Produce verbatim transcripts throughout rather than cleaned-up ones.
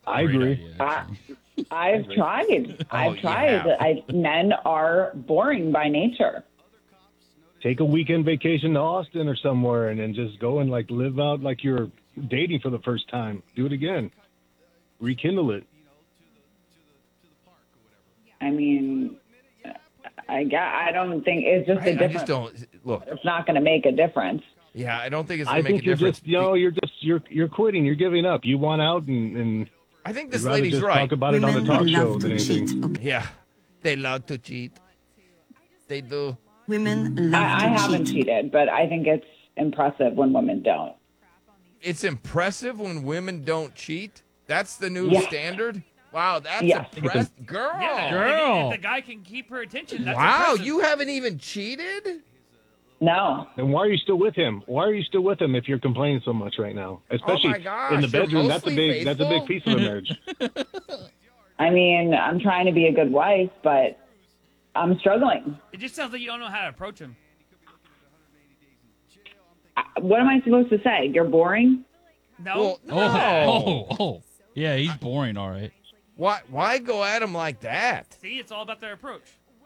I agree. Idea, I, I've tried. Oh, I've tried. yeah. I, men are boring by nature. Take a weekend vacation to Austin or somewhere, and then just go and like live out like you're dating for the first time. Do it again. Rekindle it. I mean, I gue- I don't think it's just I, a I difference. just don't look. It's not going to make a difference. Yeah, I don't think it's I gonna make think a you're difference. just, you know, you're just you're you're quitting. You're giving up. You want out, and, and I think this you'd rather lady's just right. talk about it on the Women talk love show to than cheat. anything. Yeah, they love to cheat. They do. Women love I, I to haven't cheat. cheated, but I think it's impressive when women don't. It's impressive when women don't cheat. That's the new Yes. standard. Wow, that's Yes. impressive, girl. Yeah, Girl. If, if the guy can keep her attention, that's Wow, impressive. you haven't even cheated? No. Then why are you still with him? Why are you still with him if you're complaining so much right now? Especially Oh my gosh, in the you're bedroom. That's a mostly big that's a big faithful? piece of a marriage. I mean, I'm trying to be a good wife, but I'm struggling. It just sounds like you don't know how to approach him. I- What am I supposed to say? You're boring? No. Well, Oh, no. oh, oh. Yeah, he's boring, all right. Why why go at him like that? See, it's all about their approach.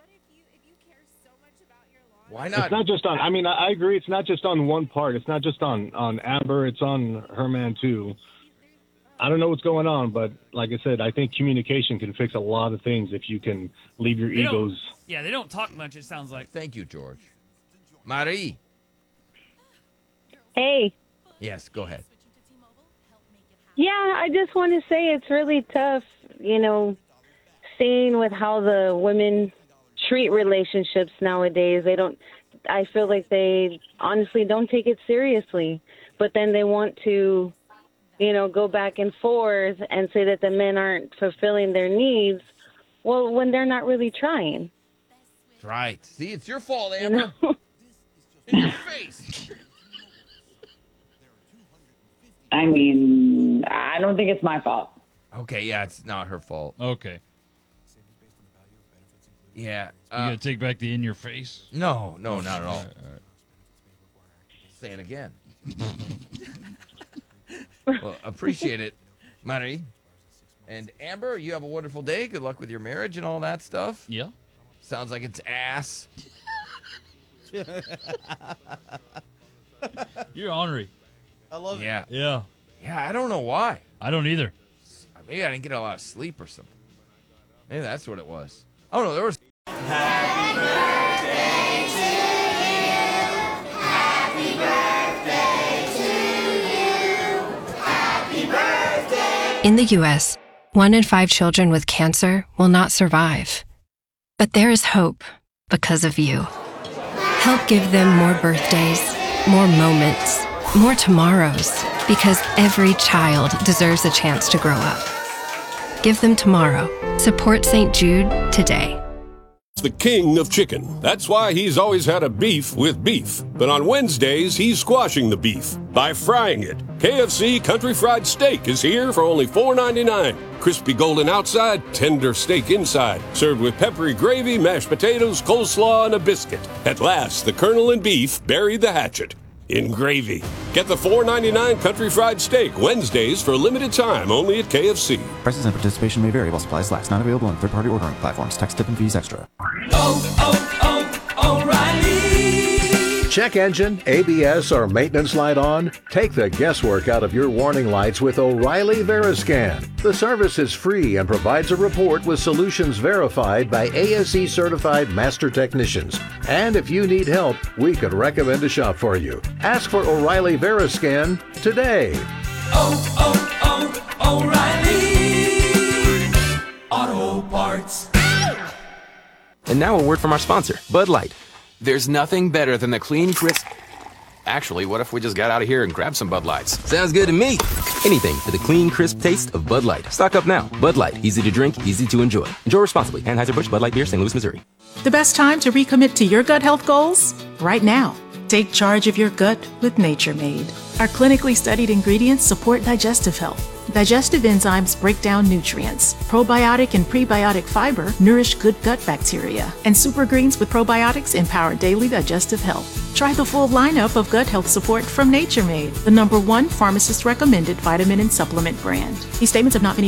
Why not? It's not just on. I mean, I, I agree. It's not just on one part. It's not just on on Amber. It's on her man too. I don't know what's going on, but like I said, I think communication can fix a lot of things if you can leave your They don't- egos. Yeah, they don't talk much, it sounds like. Thank you, George. Marie. Hey, Yes, go ahead. yeah, I just want to say it's really tough, you know, seeing with how the women treat relationships nowadays. They don't, I feel like they honestly don't take it seriously, but then they want to, you know, go back and forth and say that the men aren't fulfilling their needs. Well, when they're not really trying. Right. See, it's your fault, You Amber. know? In your face. I mean, I don't think it's my fault. Okay, yeah, it's not her fault. Okay. Yeah. You Uh, gotta take back the in your face. no, no, not at all. All right, all right. Say it again. Well, appreciate it, Marie. And Amber, you have a wonderful day. Good luck with your marriage and all that stuff. Yeah. Sounds like it's ass. You're ornery. I love Yeah. Yeah. Yeah, I don't know why. I don't either. Maybe I didn't get a lot of sleep or something. Maybe that's what it was. Oh, no, there was... In the U S, one in five children with cancer will not survive. But there is hope because of you. Help give them more birthdays, more moments, more tomorrows, because every child deserves a chance to grow up. Give them tomorrow. Support Saint Jude today. The king of chicken. That's why he's always had a beef with beef. But on Wednesdays, he's squashing the beef by frying it. K F C Country Fried Steak is here for only four ninety-nine. Crispy golden outside, tender steak inside. Served with peppery gravy, mashed potatoes, coleslaw, and a biscuit. At last, the Colonel and beef buried the hatchet in gravy. Get the four ninety-nine Country Fried Steak Wednesdays for a limited time only at K F C. Prices and participation may vary while supplies last. Not available on third-party ordering platforms. Tax, tip, and fees extra. Check engine, A B S, or maintenance light on? Take the guesswork out of your warning lights with O'Reilly Veriscan. The service is free and provides a report with solutions verified by A S E certified master technicians. And if you need help, we could recommend a shop for you. Ask for O'Reilly Veriscan today. Auto Parts. And now a word from our sponsor, Bud Light. There's nothing better than the clean, crisp... Actually, what if we just got out of here and grabbed some Bud Lights? Sounds good to me. Anything for the clean, crisp taste of Bud Light. Stock up now. Bud Light. Easy to drink, easy to enjoy. Enjoy responsibly. Anheuser-Busch Bud Light Beer, Saint Louis, Missouri. The best time to recommit to your gut health goals? Right now. Take charge of your gut with Nature Made. Our clinically studied ingredients support digestive health. Digestive enzymes break down nutrients. Probiotic and prebiotic fiber nourish good gut bacteria. And super greens with probiotics empower daily digestive health. Try the full lineup of gut health support from Nature Made, the number one pharmacist recommended vitamin and supplement brand. These statements have not been